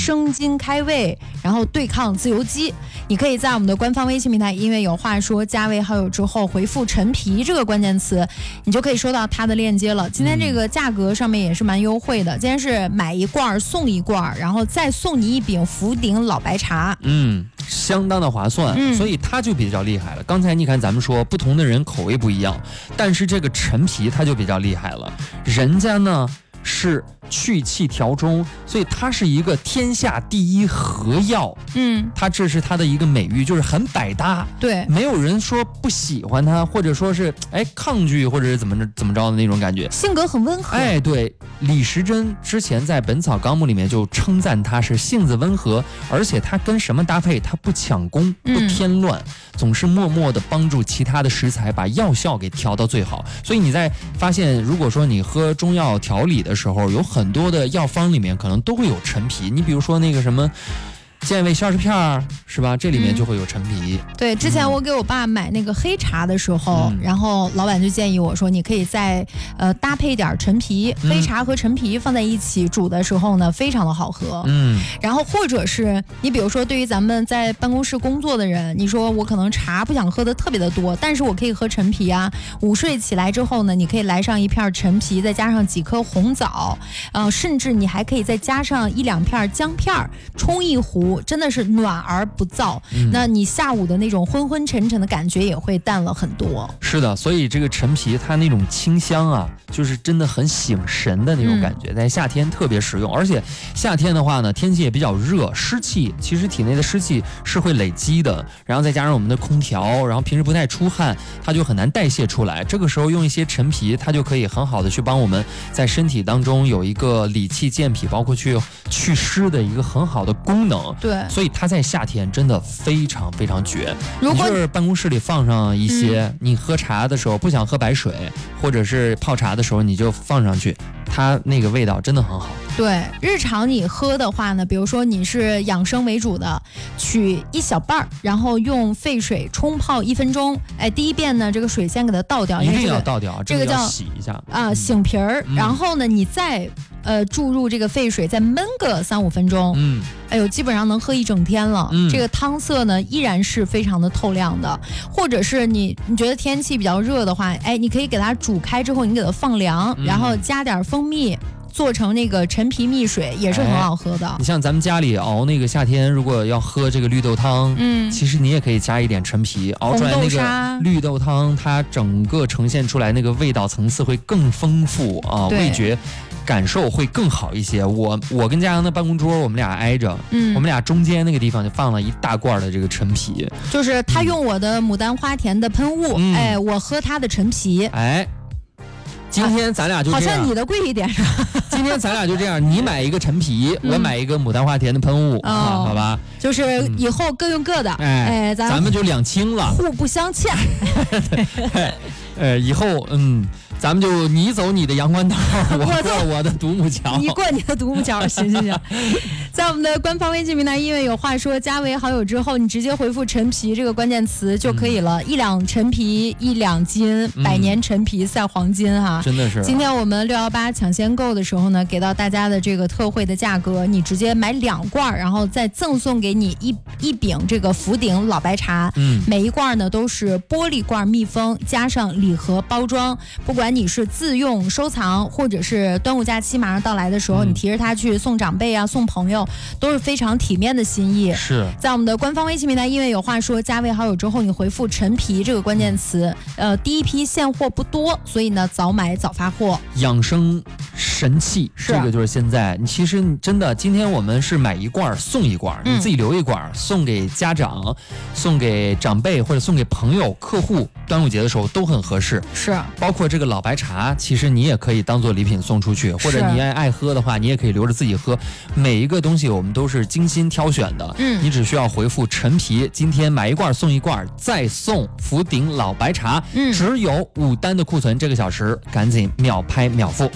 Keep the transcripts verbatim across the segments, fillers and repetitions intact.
生津开胃，然后对抗自由基。你可以在我们的官方微信平台音乐有话说加为好友之后回复陈皮这个关键词，你就可以收到它的链接了。今天这个价格上面也是蛮优惠的，今天是买一罐送一罐，然后再送你一饼福鼎老白茶， 嗯，相当的划算、嗯、所以它就比较厉害了。刚才你看咱们说不同的人口味不一样，但是这个陈皮它就比较厉害了，人家呢是去气调中，所以它是一个天下第一和药。嗯，它这是它的一个美誉，就是很百搭。 对， 没有人说不喜欢它，或者说是哎抗拒，或者是怎么着怎么着的那种感觉。 性格很温和。 哎，对，李时珍之前在《本草纲目》里面就称赞它是性子温和，而且它跟什么搭配，它不抢功，不添乱，嗯、总是默默的帮助其他的食材把药效给调到最好。所以你在发现，如果说你喝中药调理的时候，有很多的药方里面可能都会有陈皮，你比如说那个什么健胃消食片是吧？这里面就会有陈皮。 嗯、对，之前我给我爸买那个黑茶的时候，嗯、然后老板就建议我说，你可以再呃搭配点陈皮，黑茶和陈皮放在一起煮的时候呢，非常的好喝。嗯，然后或者是你比如说，对于咱们在办公室工作的人，你说我可能茶不想喝的特别的多，但是我可以喝陈皮啊。午睡起来之后呢，你可以来上一片陈皮，再加上几颗红枣，呃，甚至你还可以再加上一两片姜片，冲一壶。真的是暖而不燥、嗯、那你下午的那种昏昏沉沉的感觉也会淡了很多。 是的，所以这个陈皮它那种清香啊，就是真的很醒神的那种感觉、嗯、在夏天特别实用。而且夏天的话呢，天气也比较热，湿气其实体内的湿气是会累积的，然后再加上我们的空调，然后平时不太出汗，它就很难代谢出来。这个时候用一些陈皮，它就可以很好的去帮我们在身体当中有一个理气健脾，包括去祛湿的一个很好的功能。 对， 所以它在夏天真的非常非常绝。如果你就是办公室里放上一些、嗯、你喝茶的时候不想喝白水，或者是泡茶的时候你就放上去，它那个味道真的很好。 对，日常你喝的话呢，比如说你是养生为主的，取一小半，然后用沸水冲泡一分钟。哎，第一遍呢，这个水先给它倒掉， 一定要倒掉， 这个叫洗一下啊、呃，醒皮儿、嗯。然后呢，你再呃注入这个沸水，再焖个三五分钟。嗯，哎呦，基本上能喝一整天了。嗯，这个汤色呢依然是非常的透亮的。或者是你你觉得天气比较热的话，哎，你可以给它煮开之后，你给它放凉，嗯、然后加点蜂蜜。做成那个陈皮蜜水也是很好喝的、哎、 你像咱们家里熬那个夏天如果要喝这个绿豆汤，嗯，其实你也可以加一点陈皮，熬出来那个绿豆汤，它整个呈现出来那个味道层次会更丰富啊，味觉感受会更好一些。我我跟嘉阳的办公桌我们俩挨着，嗯，我们俩中间那个地方就放了一大罐的这个陈皮， 就是他用我的牡丹花田的喷雾、嗯、哎，我喝他的陈皮， 哎，今天咱俩就这样、 啊、好像你的贵一点是吧？ 今天咱俩就这样，你买一个陈皮、嗯、我买一个牡丹花田的喷雾、哦、啊，好吧， 就是以后各用各的、嗯、哎, 哎咱, 咱们就两清了， 互不相欠呃，以后嗯咱们就你走你的阳关道，我过我的独木桥。 你过你的独木桥，行行行。在我们的官方微信平台音乐有话说加为好友之后，你直接回复陈皮这个关键词就可以了。嗯、一两陈皮一两斤，百年陈皮赛黄金哈， 真的是。 今天我们六幺八抢先购的时候呢，给到大家的这个特惠的价格，你直接买两罐，然后再赠送给你一一饼这个福鼎老白茶。嗯，每一罐呢都是玻璃罐密封，加上礼盒包装，不管你是自用收藏，或者是端午假期马上到来的时候、嗯、你提着它去送长辈啊送朋友，都是非常体面的心意。 是在我们的官方微信平台因为有话说加为好友之后，你回复陈皮这个关键词，呃，第一批现货不多，所以呢早买早发货。 养生神器，这个就是现在你其实你真的今天我们是买一罐送一罐、嗯、你自己留一罐送给家长，送给长辈或者送给朋友客户，端午节的时候都很合适。 是包括这个老白茶，其实你也可以当做礼品送出去，或者你爱爱喝的话你也可以留着自己喝。每一个东西我们都是精心挑选的，嗯，你只需要回复陈皮，今天买一罐送一罐，再送福鼎老白茶，嗯，只有五单的库存，这个小时赶紧秒拍秒付。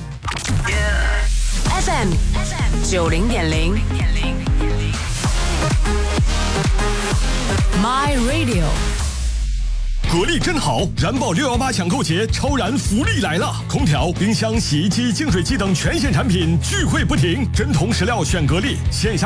F M 九零点零 My Radio。 格力真好，燃爆六一八抢购节超燃福利来了！空调、冰箱、洗衣机、净水器等全线产品钜惠不停，真铜实料选格力，线下